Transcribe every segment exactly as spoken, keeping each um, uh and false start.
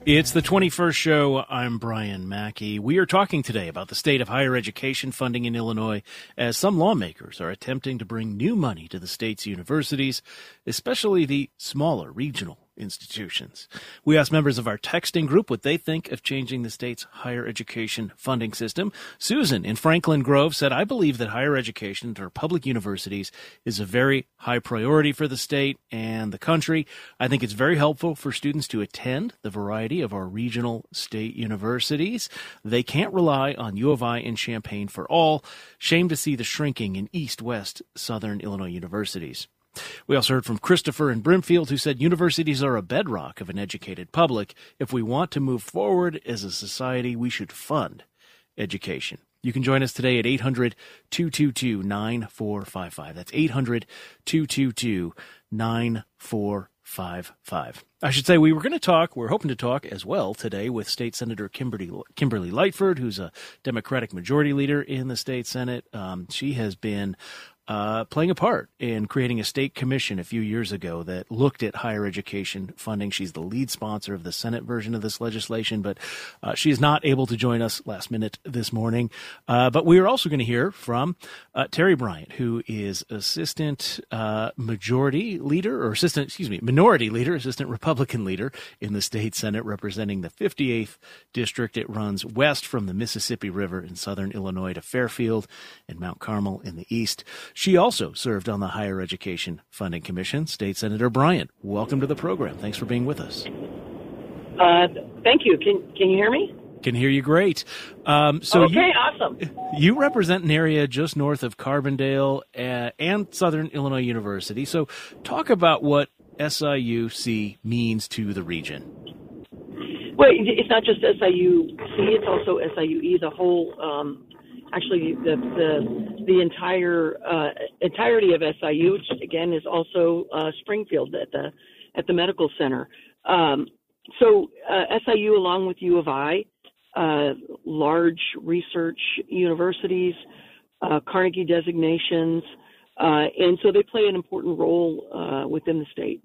It's the twenty-first show. I'm Brian Mackey. We are talking today about the state of higher education funding in Illinois as some lawmakers are attempting to bring new money to the state's universities, especially the smaller regional institutions. We asked members of our texting group what they think of changing the state's higher education funding system. Susan in Franklin Grove said, I believe that higher education at our public universities is a very high priority for the state and the country. I think it's very helpful for students to attend the variety of our regional state universities. They can't rely on U of I and Champaign for all. Shame to see the shrinking in East, West, Southern Illinois universities. We also heard from Christopher in Brimfield, who said universities are a bedrock of an educated public. If we want to move forward as a society, we should fund education. You can join us today at eight hundred, two two two, nine four five five. That's eight hundred, two two two, nine four five five. I should say we were going to talk, we're hoping to talk as well today with State Senator Kimberly, Kimberly Lightford, who's a Democratic Majority Leader in the state Senate. Um, she has been Uh, playing a part in creating a state commission a few years ago that looked at higher education funding. She's the lead sponsor of the Senate version of this legislation, but uh, she is not able to join us last minute this morning. Uh, but we are also going to hear from uh, Terry Bryant, who is Assistant uh, Majority Leader, or Assistant, excuse me, Minority Leader, Assistant Republican Leader in the state Senate, representing the fifty-eighth District. It runs west from the Mississippi River in southern Illinois to Fairfield and Mount Carmel in the east. She also served on the Higher Education Funding Commission. State Senator Bryant, welcome to the program. Thanks for being with us. Uh, thank you. Can can you hear me? Can hear you great. Um, so okay, you, awesome. You represent an area just north of Carbondale uh, and Southern Illinois University. So talk about what S I U C means to the region. Well, it's not just S I U C, it's also S I U E, the whole um, Actually, the the the entire uh, entirety of S I U, which again is also uh, Springfield at the at the medical center. Um, so uh, S I U, along with U of I, uh, large research universities, uh, Carnegie designations, uh, and so they play an important role uh, within the state.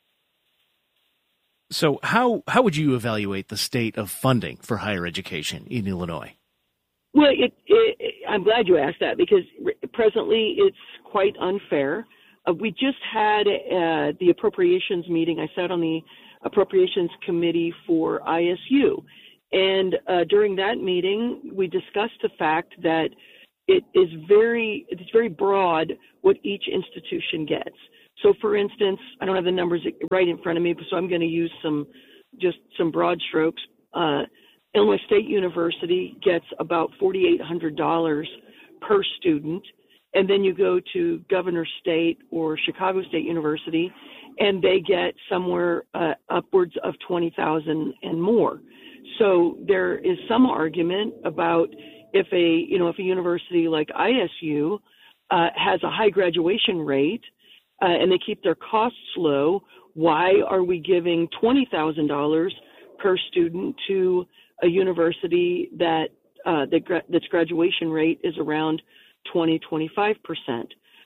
So, how how would you evaluate the state of funding for higher education in Illinois? Well, it, it, I'm glad you asked that because presently it's quite unfair. Uh, we just had uh, the appropriations meeting. I sat on the appropriations committee for I S U, and uh, during that meeting, we discussed the fact that it is very it's very broad what each institution gets. So, for instance, I don't have the numbers right in front of me, so I'm going to use some just some broad strokes. Uh, Illinois State University gets about four thousand eight hundred dollars per student, and then you go to Governor State or Chicago State University, and they get somewhere uh, upwards of twenty thousand dollars and more. So there is some argument about if a you know if a university like I S U uh, has a high graduation rate uh, and they keep their costs low, why are we giving twenty thousand dollars per student to a university that uh, that gra- that's graduation rate is around twenty, twenty-five percent.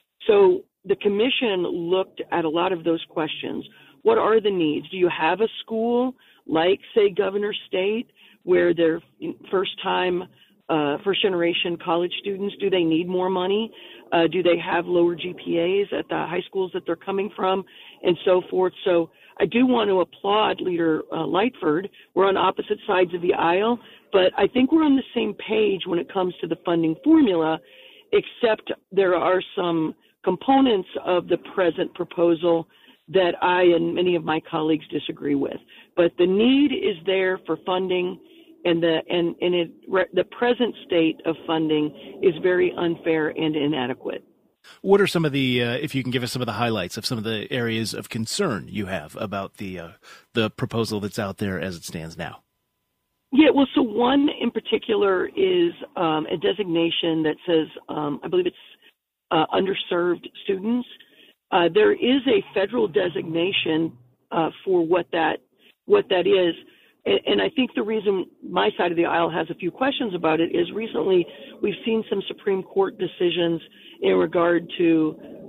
So the commission looked at a lot of those questions. What are the needs? Do you have a school like, say, Governor State, where they're first time, uh, first generation college students, do they need more money? Uh, do they have lower G P As at the high schools that they're coming from, and so forth? So I do want to applaud Leader uh, Lightford. We're on opposite sides of the aisle, but I think we're on the same page when it comes to the funding formula, except there are some components of the present proposal that I and many of my colleagues disagree with. But the need is there for funding, and the and, and it, the present state of funding is very unfair and inadequate. What are some of the, uh, if you can give us some of the highlights of some of the areas of concern you have about the uh, the proposal that's out there as it stands now? Yeah, well, so one in particular is um, a designation that says, um, I believe it's uh, underserved students. Uh, there is a federal designation uh, for what that what that is. And I think the reason my side of the aisle has a few questions about it is recently we've seen some Supreme Court decisions in regard to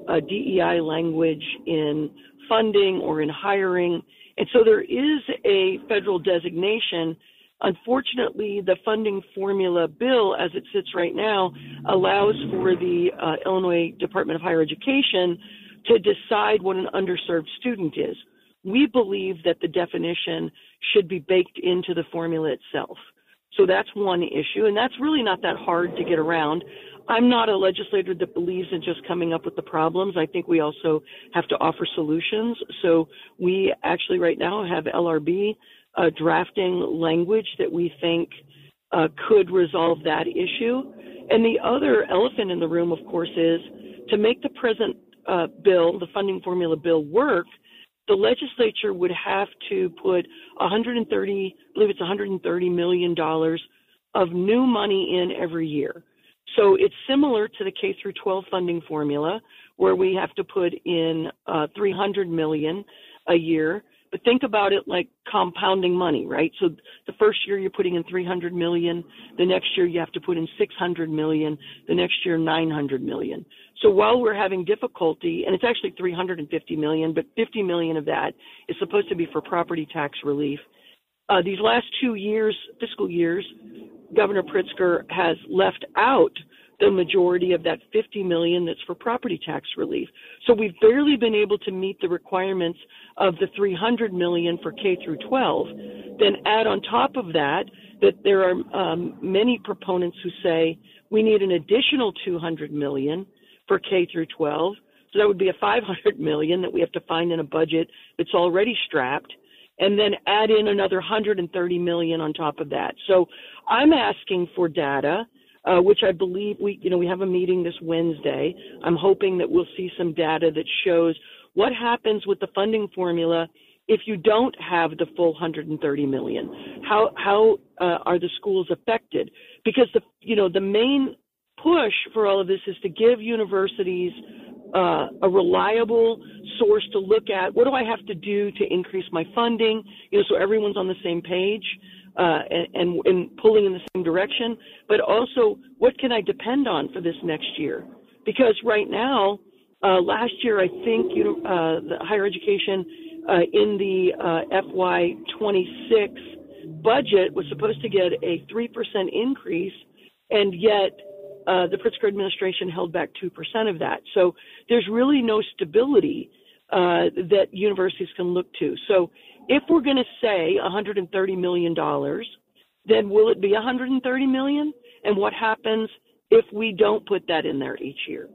uh, D E I language in funding or in hiring. And so there is a federal designation. Unfortunately, the funding formula bill, as it sits right now, allows for the uh, Illinois Department of Higher Education to decide what an underserved student is. We believe that the definition should be baked into the formula itself. So that's one issue, and that's really not that hard to get around. I'm not a legislator that believes in just coming up with the problems. I think we also have to offer solutions. So we actually right now have L R B uh, drafting language that we think uh, could resolve that issue. And the other elephant in the room, of course, is to make the present uh, bill, the funding formula bill, work. The legislature would have to put one hundred thirty, I believe it's one hundred thirty million dollars of new money in every year. So it's similar to the K through twelve funding formula, where we have to put in uh, three hundred million dollars a year. But think about it like compounding money, right? So the first year you're putting in three hundred million dollars. The next year you have to put in six hundred million dollars. The next year nine hundred million dollars. So while we're having difficulty, and it's actually three hundred fifty million dollars, but fifty million dollars of that is supposed to be for property tax relief. Uh, these last two years, fiscal years, Governor Pritzker has left out the majority of that fifty million dollars that's for property tax relief. So we've barely been able to meet the requirements of the three hundred million dollars for K through twelve. Then add on top of that that there are um, many proponents who say we need an additional two hundred million dollars for K through twelve. So that would be a five hundred million dollars that we have to find in a budget that's already strapped, and then add in another one hundred thirty million dollars on top of that. So I'm asking for data, uh, which I believe we, you know, we have a meeting this Wednesday. I'm hoping that we'll see some data that shows what happens with the funding formula if you don't have the full one hundred thirty million dollars. How how uh, are the schools affected? Because the you know the main push for all of this is to give universities uh, a reliable source to look at. What do I have to do to increase my funding? You know, so everyone's on the same page uh, and, and, and pulling in the same direction. But also, what can I depend on for this next year? Because right now, uh, last year, I think you know, uh, the higher education uh, in the uh, F Y twenty-six budget was supposed to get a three percent increase, and yet Uh, the Pritzker administration held back two percent of that. So there's really no stability uh, that universities can look to. So if we're going to say one hundred thirty million dollars, then will it be one hundred thirty million dollars? And what happens if we don't put that in there each year?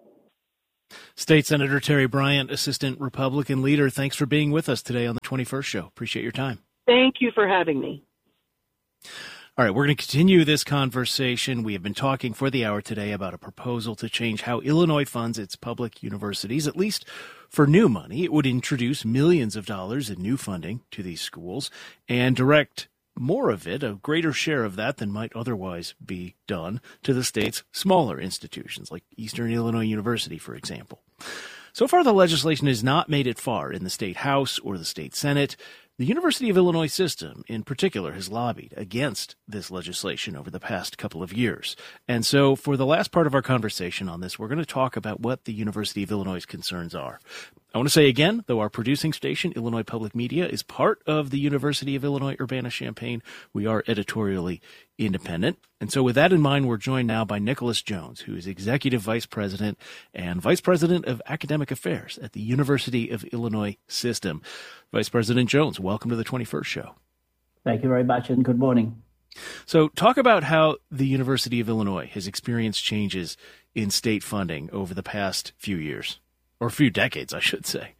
State Senator Terry Bryant, Assistant Republican Leader, thanks for being with us today on the twenty-first Show. Appreciate your time. Thank you for having me. All right, we're going to continue this conversation. We have been talking for the hour today about a proposal to change how Illinois funds its public universities, at least for new money. It would introduce millions of dollars in new funding to these schools and direct more of it, a greater share of that than might otherwise be done, to the state's smaller institutions, like Eastern Illinois University, for example. So far, the legislation has not made it far in the state House or the state Senate. The University of Illinois system, in particular, has lobbied against this legislation over the past couple of years. And so for the last part of our conversation on this, we're going to talk about what the University of Illinois' concerns are. I want to say again, though our producing station, Illinois Public Media, is part of the University of Illinois Urbana-Champaign, we are editorially independent. And so with that in mind, we're joined now by Nicholas Jones, who is Executive Vice President and Vice President of Academic Affairs at the University of Illinois System. Vice President Jones, welcome to the twenty-first Show. Thank you very much, and good morning. So talk about how the University of Illinois has experienced changes in state funding over the past few years, or a few decades, I should say.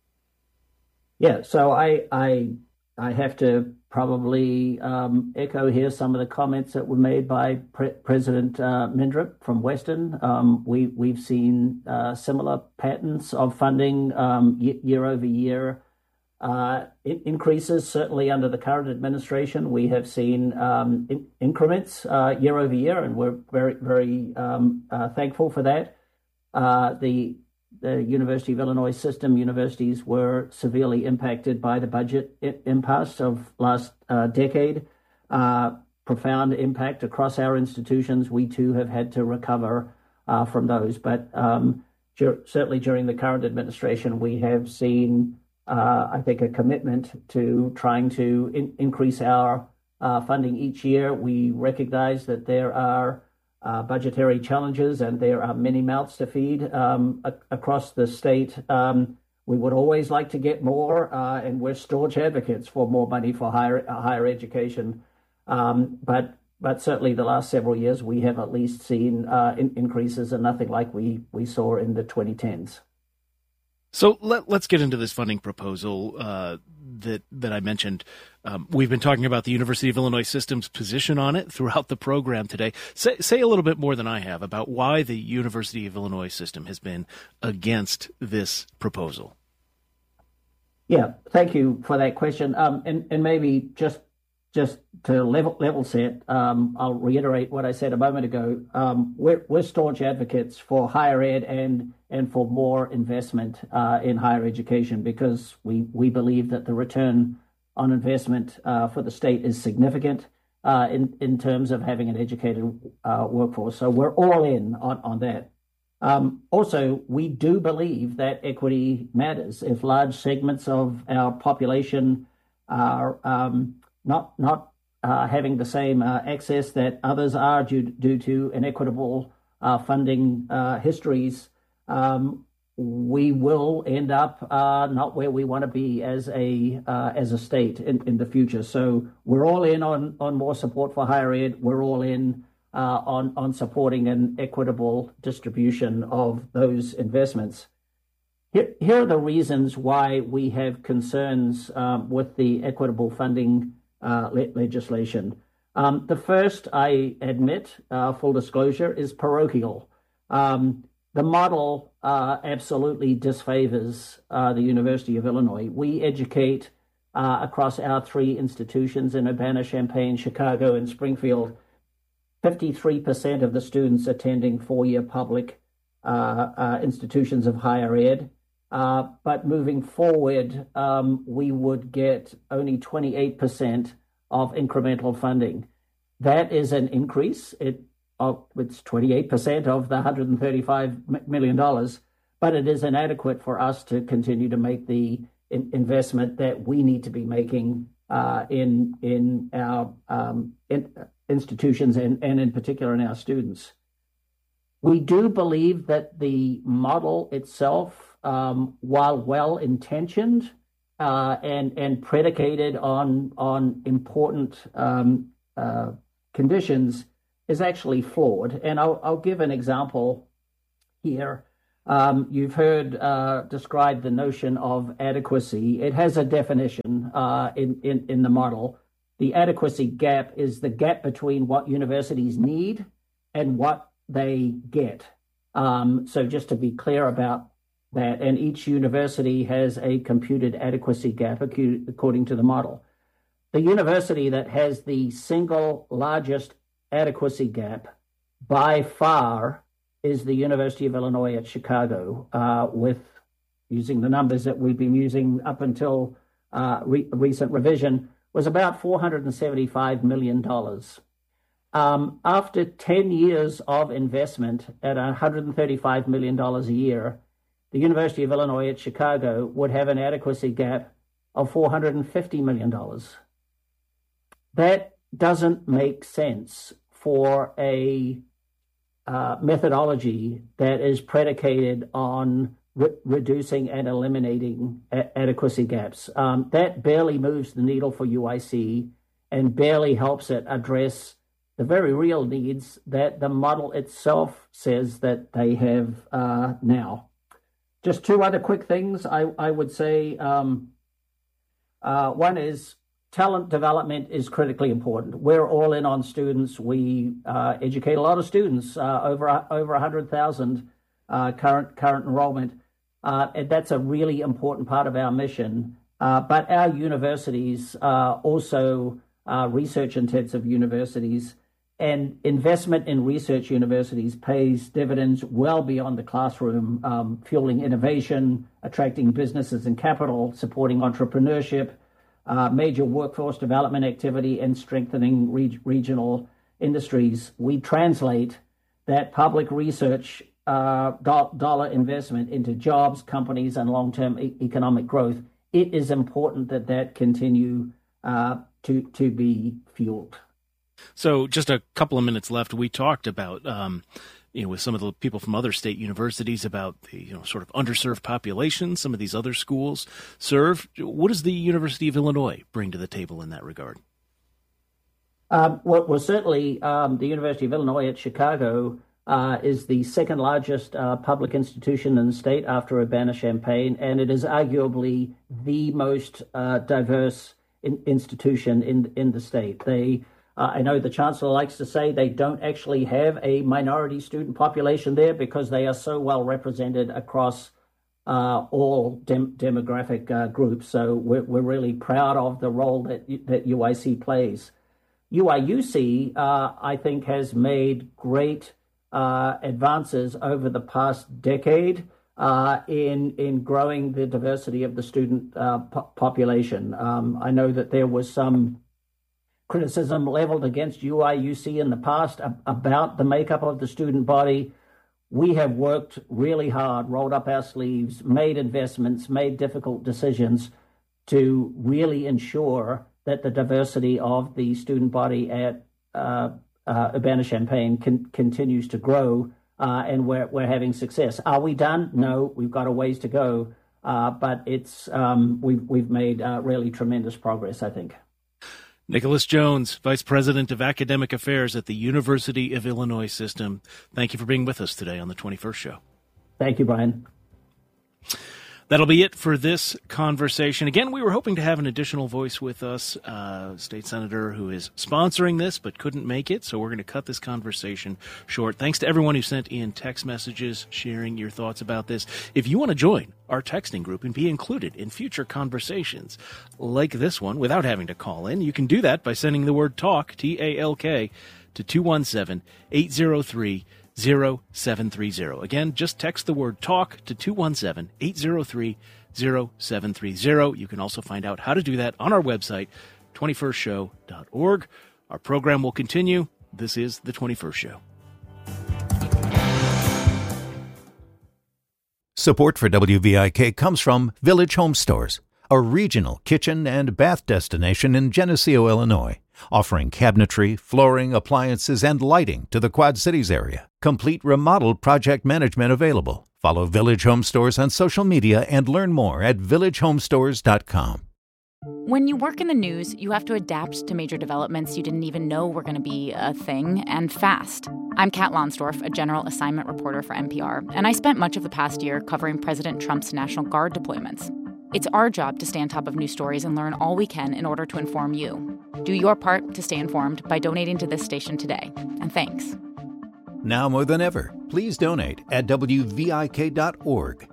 Yeah, so I I, I have to probably um, echo here some of the comments that were made by Pre- President uh, Mindrup from Western. Um, we, we've seen uh, similar patterns of funding um, y- year over year. Uh, in- increases, certainly under the current administration. We have seen um, in- increments uh, year over year, and we're very, very um, uh, thankful for that. Uh, the the University of Illinois system universities were severely impacted by the budget I- impasse of last uh, decade. Uh, profound impact across our institutions. We too have had to recover uh, from those, but um, certainly during the current administration, we have seen, uh, I think, a commitment to trying to in- increase our uh, funding each year. We recognize that there are uh, budgetary challenges and there are many mouths to feed um, a- across the state. Um, we would always like to get more, uh, and we're staunch advocates for more money for higher uh, higher education. Um, but But certainly the last several years, we have at least seen uh, in- increases and nothing like we, we saw in the twenty tens. So let, let's get into this funding proposal uh, that that I mentioned. Um, we've been talking about the University of Illinois system's position on it throughout the program today. Say, say a little bit more than I have about why the University of Illinois system has been against this proposal. Yeah, thank you for that question. Um, and, and maybe just Just to level level set, um, I'll reiterate what I said a moment ago. Um, we're, we're staunch advocates for higher ed and and for more investment uh, in higher education because we, we believe that the return on investment uh, for the state is significant uh, in, in terms of having an educated uh, workforce. So we're all in on, on that. Um, also, we do believe that equity matters. If large segments of our population are um, not not uh, having the same uh, access that others are due, due to inequitable uh, funding uh, histories, um, we will end up uh, not where we want to be as a uh, as a state in, in the future. So we're all in on, on more support for higher ed. We're all in uh, on, on supporting an equitable distribution of those investments. Here, here are the reasons why we have concerns um, with the equitable funding Uh, le- legislation. Um, the first, I admit, uh, full disclosure, is parochial. Um, the model uh, absolutely disfavors uh, the University of Illinois. We educate uh, across our three institutions in Urbana-Champaign, Chicago, and Springfield. fifty-three percent of the students attending four-year public uh, uh, institutions of higher ed. Uh, but moving forward, um, we would get only twenty-eight percent of incremental funding. That is an increase. It, uh, it's twenty-eight percent of the one hundred thirty-five million dollars, but it is inadequate for us to continue to make the in- investment that we need to be making uh, in, in our um, in, institutions and, and in particular in our students. We do believe that the model itself, um, while well-intentioned uh, and and predicated on on important um, uh, conditions, is actually flawed. And I'll, I'll give an example here. Um, you've heard uh, described the notion of adequacy. It has a definition uh, in, in in the model. The adequacy gap is the gap between what universities need and what they get. Um, so just to be clear about that, and each university has a computed adequacy gap according to the model. The university that has the single largest adequacy gap by far is the University of Illinois at Chicago, uh, with using the numbers that we've been using up until uh, re- recent revision, was about four hundred seventy-five million dollars. Um, after ten years of investment at one hundred thirty-five million dollars a year, the University of Illinois at Chicago would have an adequacy gap of four hundred fifty million dollars. That doesn't make sense for a uh, methodology that is predicated on re- reducing and eliminating a- adequacy gaps. Um, that barely moves the needle for U I C and barely helps it address the very real needs that the model itself says that they have uh, now. Just two other quick things I, I would say. Um, uh, one is talent development is critically important. We're all in on students. We uh, educate a lot of students, uh, over over one hundred thousand uh, current current enrollment. Uh, and that's a really important part of our mission. Uh, but our universities are also uh, research-intensive universities, and investment in research universities pays dividends well beyond the classroom, um, fueling innovation, attracting businesses and capital, supporting entrepreneurship, uh, major workforce development activity, and strengthening re- regional industries. We translate that public research uh, do- dollar investment into jobs, companies, and long-term e- economic growth, it is important that that continue uh, to to be fueled. So just a couple of minutes left. We talked about, um, you know, with some of the people from other state universities about the, you know, sort of underserved population some of these other schools serve. What does the University of Illinois bring to the table in that regard? Um, well, well, certainly um, the University of Illinois at Chicago uh, is the second largest uh, public institution in the state after Urbana-Champaign, and it is arguably the most uh, diverse in- institution in in the state. They Uh, I know the chancellor likes to say they don't actually have a minority student population there because they are so well represented across uh, all dem- demographic uh, groups. So we're, we're really proud of the role that that U I C plays. U I U C, uh, I think, has made great uh, advances over the past decade uh, in in growing the diversity of the student uh, po- population. Um, I know that there was some criticism leveled against U I U C in the past about the makeup of the student body. We have worked really hard, rolled up our sleeves, made investments, made difficult decisions to really ensure that the diversity of the student body at uh, uh, Urbana-Champaign con- continues to grow, uh, and we're, we're having success. Are we done? No, we've got a ways to go, uh, but it's um, we've, we've made uh, really tremendous progress, I think. Nicholas Jones, Vice President of Academic Affairs at the University of Illinois System. Thank you for being with us today on the twenty-first Show. Thank you, Brian. That'll be it for this conversation. Again, we were hoping to have an additional voice with us, uh, state senator who is sponsoring this but couldn't make it, so we're going to cut this conversation short. Thanks to everyone who sent in text messages sharing your thoughts about this. If you want to join our texting group and be included in future conversations like this one without having to call in, you can do that by sending the word TALK, T A L K, to two one seven, eight zero three, zero seven three zero. Again, just text the word TALK to two one seven, eight zero three, zero seven three zero. You can also find out how to do that on our website, twenty-first show dot org. Our program will continue. This is The twenty-first Show. Support for W V I K comes from Village Home Stores, a regional kitchen and bath destination in Geneseo, Illinois, offering cabinetry, flooring, appliances, and lighting to the Quad Cities area. Complete remodel project management available. Follow Village Home Stores on social media and learn more at village home stores dot com. When you work in the news, you have to adapt to major developments you didn't even know were going to be a thing, and fast. I'm Kat Lonsdorf, a general assignment reporter for N P R, and I spent much of the past year covering President Trump's National Guard deployments. It's our job to stay on top of news stories and learn all we can in order to inform you. Do your part to stay informed by donating to this station today. And thanks. Now more than ever, please donate at W V I K dot org.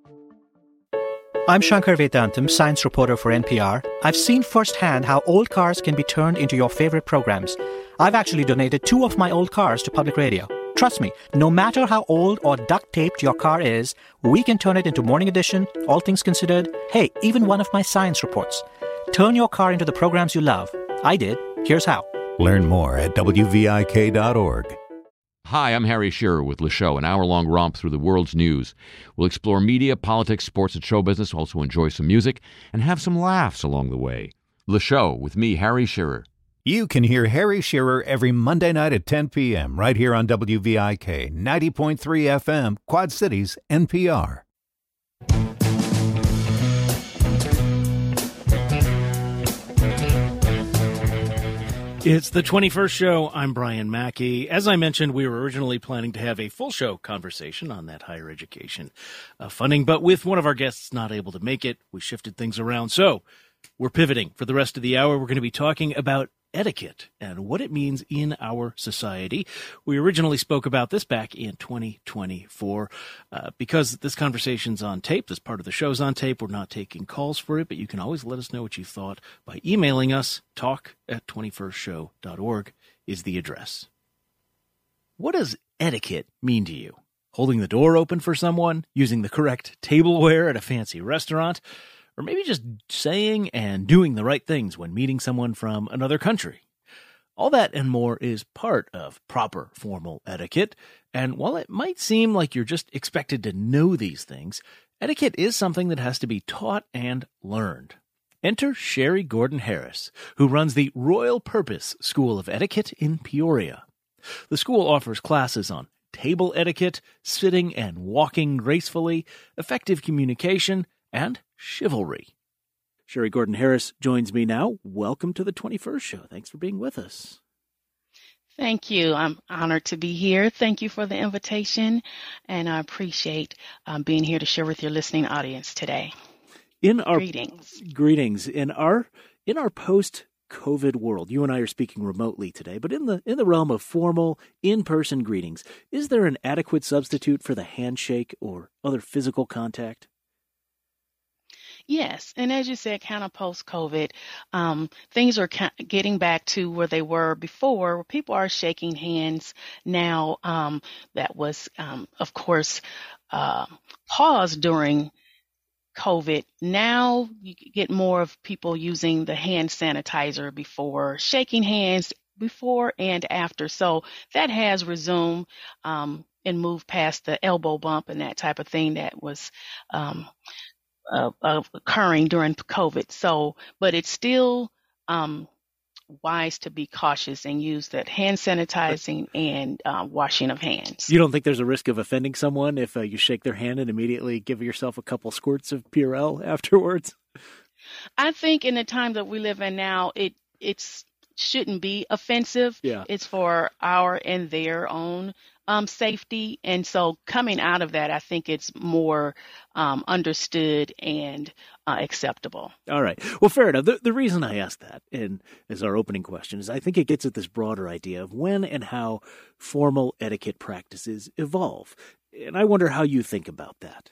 I'm Shankar Vedantam, science reporter for N P R. I've seen firsthand how old cars can be turned into your favorite programs. I've actually donated two of my old cars to public radio. Trust me, no matter how old or duct-taped your car is, we can turn it into Morning Edition, All Things Considered, hey, even one of my science reports. Turn your car into the programs you love. I did. Here's how. Learn more at W V I K dot org. Hi, I'm Harry Shearer with Le Show, an hour-long romp through the world's news. We'll explore media, politics, sports, and show business, also enjoy some music, and have some laughs along the way. Le Show with me, Harry Shearer. You can hear Harry Shearer every Monday night at ten p.m. right here on W V I K, ninety point three F M, Quad Cities, N P R. It's the twenty-first Show. I'm Brian Mackey. As I mentioned, we were originally planning to have a full show conversation on that higher education uh, funding, but with one of our guests not able to make it, we shifted things around. So we're pivoting. For the rest of the hour, we're going to be talking about etiquette and what it means in our society. We originally spoke about this back in twenty twenty-four. Uh, because this conversation's on tape, this part of the show's on tape, we're not taking calls for it, but you can always let us know what you thought by emailing us. Talk at twenty-first show dot org is the address. What does etiquette mean to you? Holding the door open for someone? Using the correct tableware at a fancy restaurant? Or maybe just saying and doing the right things when meeting someone from another country? All that and more is part of proper formal etiquette. And while it might seem like you're just expected to know these things, etiquette is something that has to be taught and learned. Enter Sherry Gordon Harris, who runs the Royal Purpose School of Etiquette in Peoria. The school offers classes on table etiquette, sitting and walking gracefully, effective communication, and chivalry. Sherry Gordon Harris joins me now. Welcome to the twenty-first Show. Thanks for being with us. Thank you. I'm honored to be here. Thank you for the invitation, and I appreciate um, being here to share with your listening audience today. In our greetings, greetings in our in our post-COVID world, you and I are speaking remotely today, but in the in the realm of formal, in-person greetings, is there an adequate substitute for the handshake or other physical contact? Yes, and as you said, kind of post-COVID, um, things are ca- getting back to where they were before, where people are shaking hands now. Um, that was, um, of course, uh, paused during COVID. Now you get more of people using the hand sanitizer before shaking hands, before and after. So that has resumed um, and moved past the elbow bump and that type of thing that was um Uh, uh, occurring during COVID. So, but it's still um, wise to be cautious and use that hand sanitizing and uh, washing of hands. You don't think there's a risk of offending someone if uh, you shake their hand and immediately give yourself a couple squirts of Purell afterwards? I think in the time that we live in now, it it's shouldn't be offensive. Yeah. It's for our and their own Um, safety. And so coming out of that, I think it's more um, understood and uh, acceptable. All right. Well, fair enough. The, the reason I asked that in, as our opening question is I think it gets at this broader idea of when and how formal etiquette practices evolve. And I wonder how you think about that.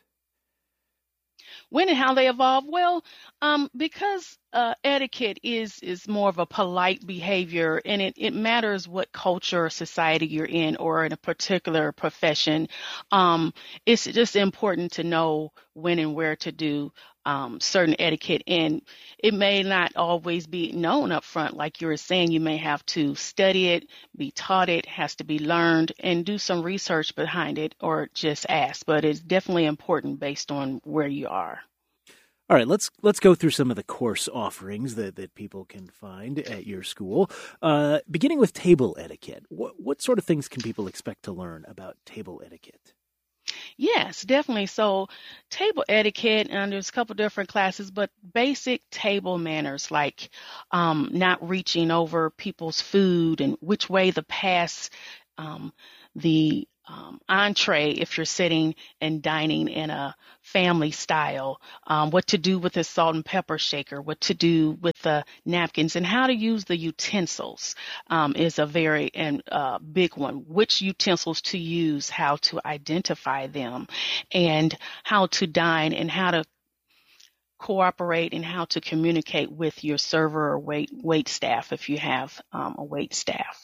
When and how they evolve? Well, um, because uh, etiquette is is more of a polite behavior, and it, it matters what culture or society you're in or in a particular profession. Um, it's just important to know when and where to do um, certain etiquette, and it may not always be known up front. Like you were saying, you may have to study it, be taught it, has to be learned, and do some research behind it or just ask. But it's definitely important based on where you are. All right, let's let's go through some of the course offerings that, that people can find at your school. Uh, beginning with table etiquette, what what sort of things can people expect to learn about table etiquette? Yes, definitely. So table etiquette, and there's a couple different classes, but basic table manners like um, not reaching over people's food and which way to pass um, the Um, entree if you're sitting and dining in a family style, um, what to do with the salt and pepper shaker, what to do with the napkins, and how to use the utensils um, is a very and uh, big one. Which utensils to use, how to identify them, and how to dine and how to cooperate and how to communicate with your server or wait wait staff if you have um, a wait staff.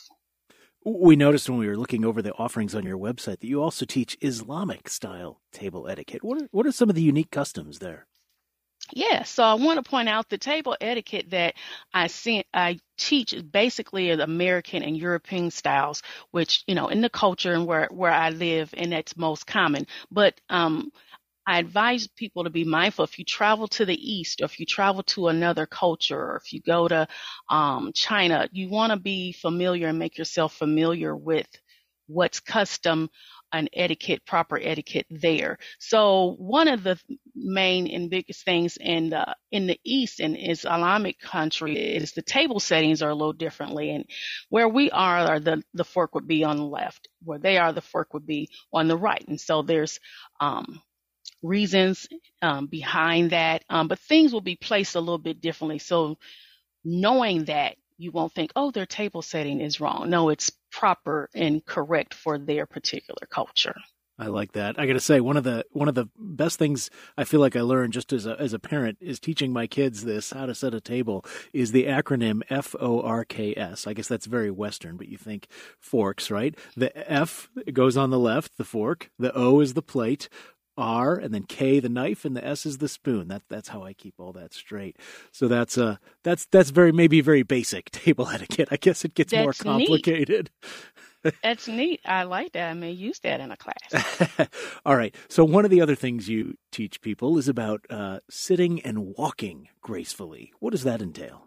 We noticed when we were looking over the offerings on your website that you also teach Islamic-style table etiquette. What are, what are some of the unique customs there? Yeah, so I want to point out the table etiquette that I see, I teach is basically American and European styles, which, you know, in the culture and where, where I live, and that's most common. But um, I advise people to be mindful if you travel to the East or if you travel to another culture or if you go to um, China, you want to be familiar and make yourself familiar with what's custom and etiquette, proper etiquette there. So one of the main and biggest things in the, in the East and Islamic country is the table settings are a little differently. And where we are, are the, the fork would be on the left. Where they are, the fork would be on the right. And so there's um, reasons um, behind that, um, but things will be placed a little bit differently. So knowing that, you won't think, oh, their table setting is wrong. No, it's proper and correct for their particular culture. I like that. I got to say, one of the one of the best things I feel like I learned just as a as a parent is teaching my kids this, how to set a table, is the acronym F O R K S. I guess that's very Western, but you think forks, right? The F goes on the left, the fork. The O is the plate. R, and then K the knife, and the S is the spoon. That that's how I keep all that straight. So that's uh that's that's very maybe very basic table etiquette. I guess it gets That's more complicated. Neat. That's neat. I like that. I may use that in a class. All right. So one of the other things you teach people is about uh, sitting and walking gracefully. What does that entail?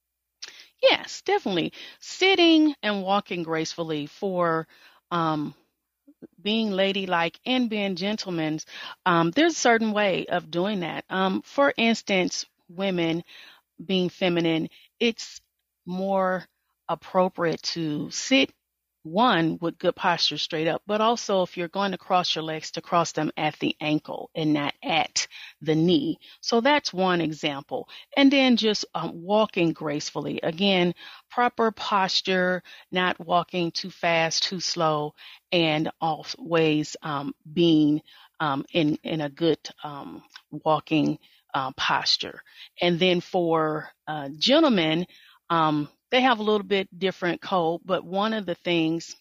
Yes, definitely. Sitting and walking gracefully for um, being ladylike and being gentlemen. Um, there's a certain way of doing that. Um, for instance, women being feminine, it's more appropriate to sit one with good posture straight up, but also if you're going to cross your legs, to cross them at the ankle and not at the knee. So that's one example. And then just um, walking gracefully. Again, proper posture, not walking too fast, too slow, and always um, being um, in, in a good um, walking uh, posture. And then for uh, gentlemen, um, they have a little bit different code, but one of the things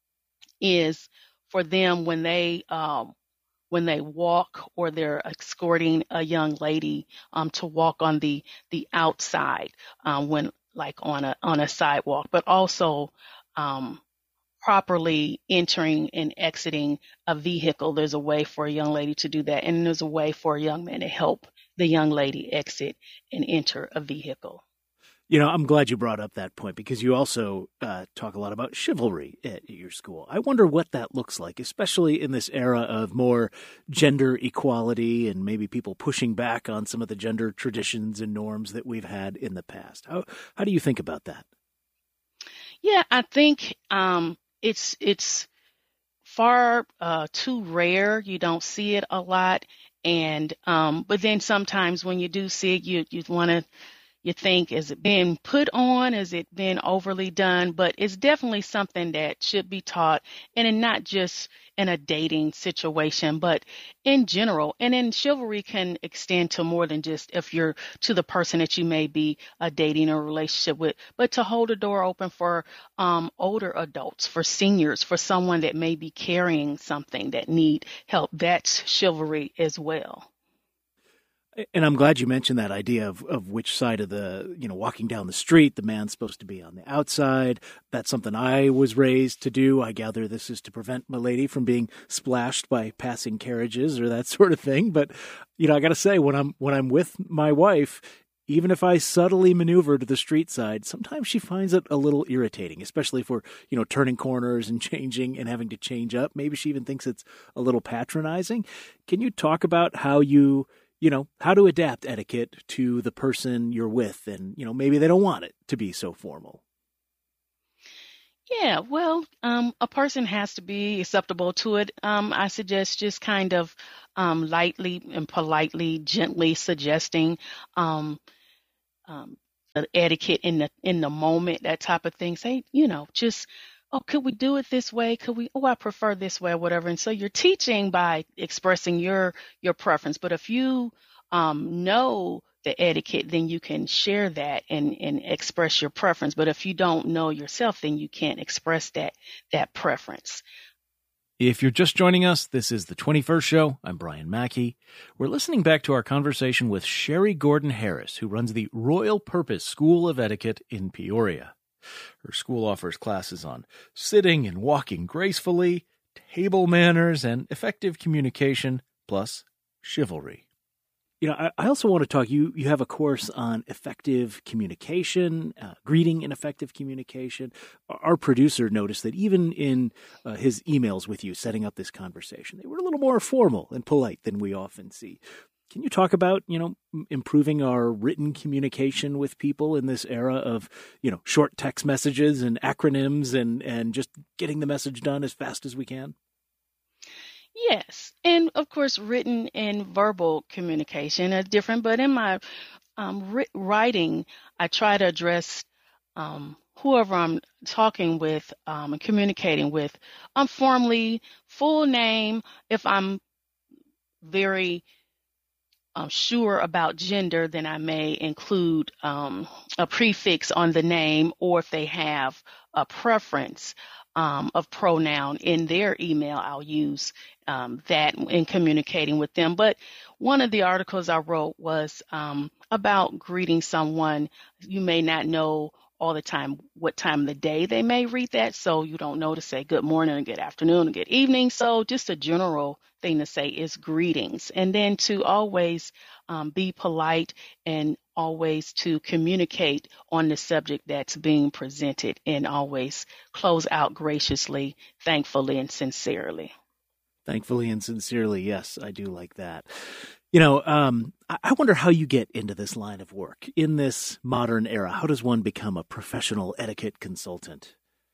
is for them when they um, when they walk or they're escorting a young lady um, to walk on the the outside um, when like on a on a sidewalk, but also um, properly entering and exiting a vehicle. There's a way for a young lady to do that, and there's a way for a young man to help the young lady exit and enter a vehicle. You know, I'm glad you brought up that point because you also uh, talk a lot about chivalry at your school. I wonder what that looks like, especially in this era of more gender equality and maybe people pushing back on some of the gender traditions and norms that we've had in the past. How how do you think about that? Yeah, I think um, it's it's far uh, too rare. You don't see it a lot, and um, but then sometimes when you do see it, you you want to. You think, is it being put on? Is it being overly done? But it's definitely something that should be taught, and in not just in a dating situation, but in general. And then chivalry can extend to more than just if you're to the person that you may be a dating or relationship with, but to hold a door open for um, older adults, for seniors, for someone that may be carrying something that need help. That's chivalry as well. And I'm glad you mentioned that idea of, of which side of the, you know, walking down the street, the man's supposed to be on the outside. That's something I was raised to do. I gather this is to prevent my lady from being splashed by passing carriages or that sort of thing. But, you know, I got to say, when I'm when I'm with my wife, even if I subtly maneuver to the street side, sometimes she finds it a little irritating, especially if we're, you know, turning corners and changing and having to change up. Maybe she even thinks it's a little patronizing. Can you talk about how you you know, how to adapt etiquette to the person you're with and, you know, maybe they don't want it to be so formal? Yeah, well, um, a person has to be acceptable to it. Um, I suggest just kind of um, lightly and politely, gently suggesting um, um, the etiquette in the in the moment, that type of thing. Say, you know, just, oh, could we do it this way? Could we, oh, I prefer this way or whatever. And so you're teaching by expressing your, your preference. But if you um, know the etiquette, then you can share that and, and express your preference. But if you don't know yourself, then you can't express that, that preference. If you're just joining us, this is the twenty-first Show. I'm Brian Mackey. We're listening back to our conversation with Sherry Gordon Harris, who runs the Royal Purpose School of Etiquette in Peoria. Her school offers classes on sitting and walking gracefully, table manners, and effective communication, plus chivalry. You know, I, I also want to talk, you you have a course on effective communication, uh, greeting and effective communication. Our producer noticed that even in uh, his emails with you setting up this conversation, they were a little more formal and polite than we often see. Can you talk about, you know, improving our written communication with people in this era of, you know, short text messages and acronyms and, and just getting the message done as fast as we can? Yes. And of course, written and verbal communication are different. But in my um, ri- writing, I try to address um, whoever I'm talking with um, and communicating with um, formally, full name. If I'm very um, sure about gender, then I may include um, a prefix on the name, or if they have a preference um, of pronoun in their email, I'll use um, that in communicating with them. But one of the articles I wrote was um, about greeting someone. You may not know all the time what time of the day they may read that, so you don't know to say good morning and good afternoon and good evening. So just a general thing to say is greetings, and then to always um, be polite and always to communicate on the subject that's being presented, and always close out graciously, thankfully, and sincerely. Thankfully and sincerely, yes, I do like that. You know, um, I wonder how you get into this line of work in this modern era. How does one become a professional etiquette consultant?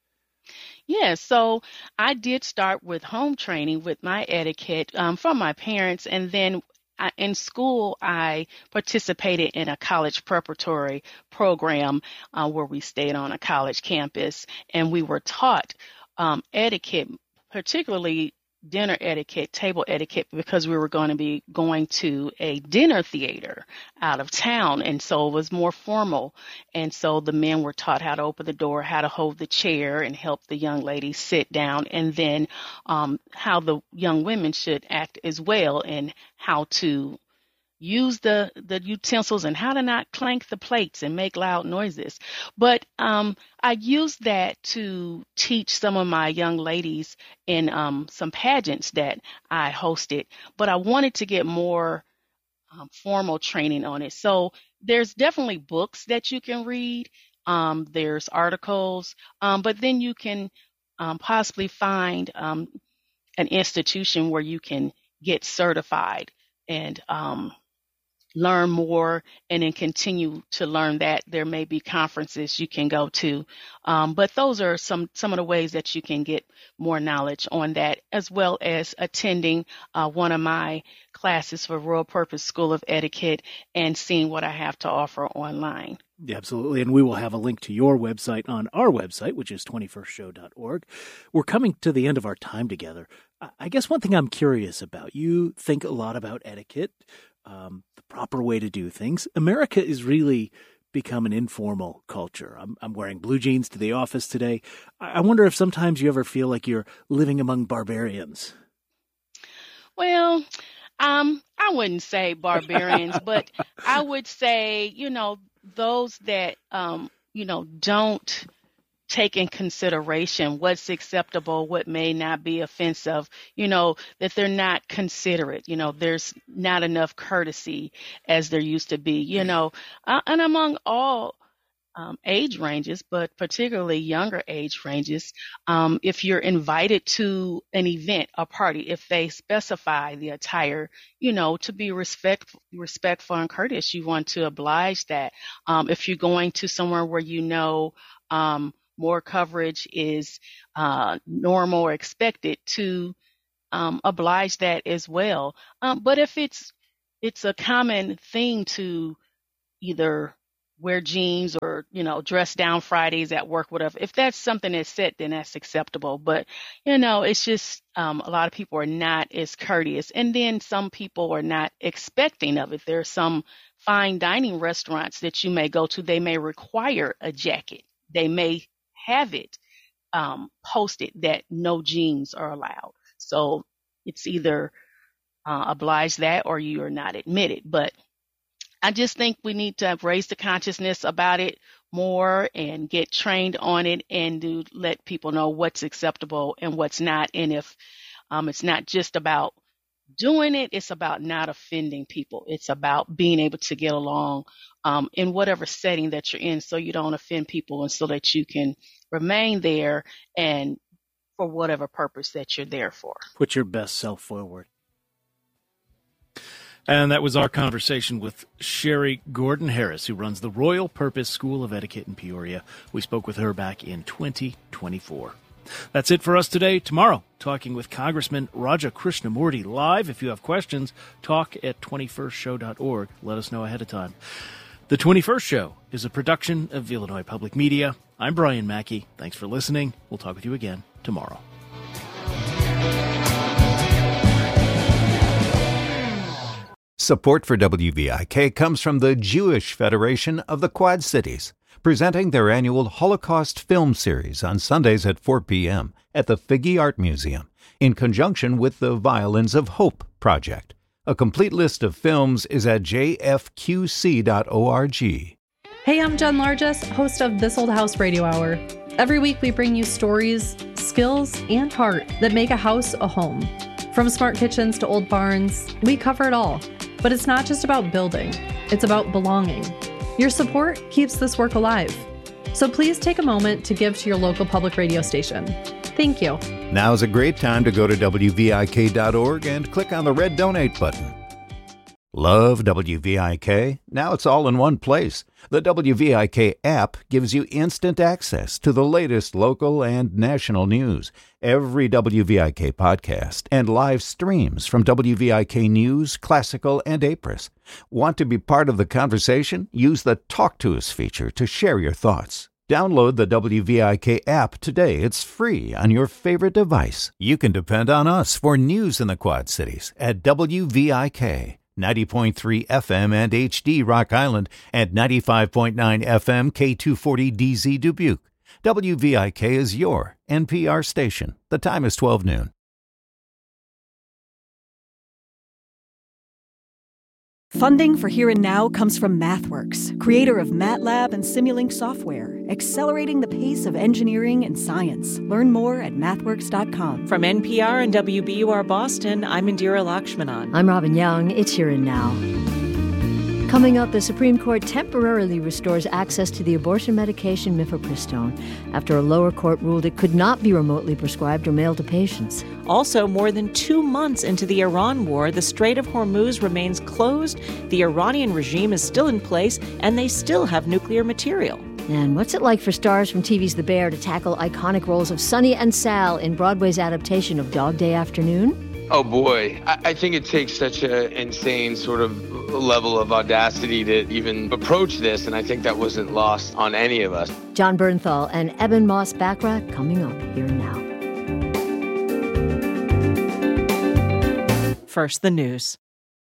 Yeah, so I did start with home training with my etiquette um, from my parents, and then I, in school I participated in a college preparatory program uh, where we stayed on a college campus, and we were taught um, etiquette, particularly dinner etiquette, table etiquette, because we were going to be going to a dinner theater out of town. And so it was more formal. And so the men were taught how to open the door, how to hold the chair and help the young ladies sit down, and then um, how the young women should act as well, and how to use the, the utensils and how to not clank the plates and make loud noises. But um, I used that to teach some of my young ladies in um, some pageants that I hosted, but I wanted to get more um, formal training on it. So there's definitely books that you can read. Um, there's articles, um, but then you can um, possibly find um, an institution where you can get certified and um, learn more, and then continue to learn that. There may be conferences you can go to, um, but those are some some of the ways that you can get more knowledge on that, as well as attending uh, one of my classes for Royal Purpose School of Etiquette and seeing what I have to offer online. Yeah, absolutely. And we will have a link to your website on our website, which is twenty-first show dot org. We're coming to the end of our time together. I guess one thing I'm curious about, you think a lot about etiquette, um, the proper way to do things. America is really become an informal culture. I'm, I'm wearing blue jeans to the office today. I wonder if sometimes you ever feel like you're living among barbarians. Well, um, I wouldn't say barbarians, but I would say, you know, those that, um, you know, don't take in consideration what's acceptable, what may not be offensive, you know, that they're not considerate, you know, there's not enough courtesy as there used to be, you know, uh, and among all um, age ranges, but particularly younger age ranges, um, if you're invited to an event, a party, if they specify the attire, you know, to be respect, respectful and courteous, you want to oblige that. Um, if you're going to somewhere where you know, um, more coverage is uh, normal or expected, to um, oblige that as well. Um, but if it's it's a common thing to either wear jeans or, you know, dress down Fridays at work, whatever, if that's something that's set, then that's acceptable. But, you know, it's just um, a lot of people are not as courteous. And then some people are not expecting of it. There are some fine dining restaurants that you may go to. They may require a jacket. They may have it um, posted that no jeans are allowed. So it's either uh, oblige that or you are not admitted. But I just think we need to raise the consciousness about it more and get trained on it, and to let people know what's acceptable and what's not. And if um, it's not just about doing it, it's about not offending people. It's about being able to get along um, in whatever setting that you're in, so you don't offend people, and so that you can remain there and for whatever purpose that you're there for. Put your best self forward. And that was our conversation with Sherry Gordon Harris, who runs the Royal Purpose School of Etiquette in Peoria. We spoke with her back in twenty twenty-four. That's it for us today. Tomorrow, talking with Congressman Raja Krishnamurti live. If you have questions, talk at twenty-first show dot org. Let us know ahead of time. The twenty-first Show is a production of Illinois Public Media. I'm Brian Mackey. Thanks for listening. We'll talk with you again tomorrow. Support for W V I K comes from the Jewish Federation of the Quad Cities, presenting their annual Holocaust film series on Sundays at four p.m. at the Figge Art Museum, in conjunction with the Violins of Hope project. A complete list of films is at j f q c dot org. Hey, I'm Jen Largess, host of This Old House Radio Hour. Every week we bring you stories, skills, and heart that make a house a home. From smart kitchens to old barns, we cover it all. But it's not just about building, it's about belonging. Your support keeps this work alive. So please take a moment to give to your local public radio station. Thank you. Now's a great time to go to w v i k dot org and click on the red donate button. Love W V I K? Now it's all in one place. The W V I K app gives you instant access to the latest local and national news, every W V I K podcast, and live streams from W V I K News, Classical, and Apris. Want to be part of the conversation? Use the Talk to Us feature to share your thoughts. Download the W V I K app today. It's free on your favorite device. You can depend on us for news in the Quad Cities at W V I K. ninety point three F M and H D Rock Island, and ninety-five point nine F M K two forty D Z Dubuque. W V I K is your N P R station. The time is twelve noon. Funding for Here and Now comes from MathWorks, creator of MATLAB and Simulink software, accelerating the pace of engineering and science. Learn more at mathworks dot com. From N P R and W B U R Boston, I'm Indira Lakshmanan. I'm Robin Young. It's Here and Now. Coming up, the Supreme Court temporarily restores access to the abortion medication mifepristone after a lower court ruled it could not be remotely prescribed or mailed to patients. Also, more than two months into the Iran war, the Strait of Hormuz remains closed, the Iranian regime is still in place, and they still have nuclear material. And what's it like for stars from T V's The Bear to tackle iconic roles of Sonny and Sal in Broadway's adaptation of Dog Day Afternoon? Oh boy, I, I think it takes such an insane sort of level of audacity to even approach this, and I think that wasn't lost on any of us. John Bernthal and Eben Moss-Bachrach coming up Here and Now. First, the news.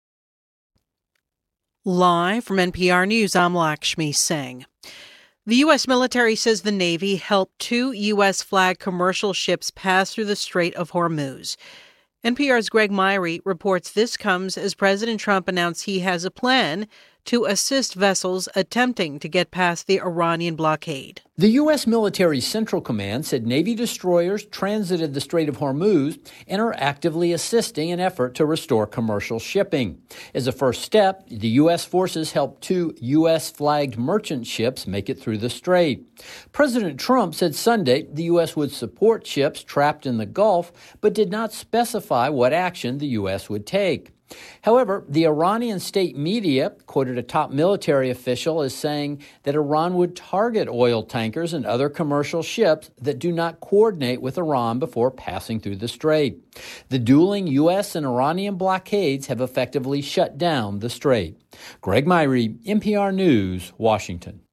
Live from N P R News, I'm Lakshmi Singh. The U S military says the Navy helped two U S-flagged commercial ships pass through the Strait of Hormuz. N P R's Greg Myrie reports this comes as President Trump announced he has a plan to assist vessels attempting to get past the Iranian blockade. The U S military Central Command said Navy destroyers transited the Strait of Hormuz and are actively assisting an effort to restore commercial shipping. As a first step, the U S forces helped two U S-flagged merchant ships make it through the strait. President Trump said Sunday the U S would support ships trapped in the Gulf, but did not specify what action the U S would take. However, the Iranian state media quoted a top military official as saying that Iran would target oil tankers and other commercial ships that do not coordinate with Iran before passing through the strait. The dueling U S and Iranian blockades have effectively shut down the strait. Greg Myrie, N P R News, Washington.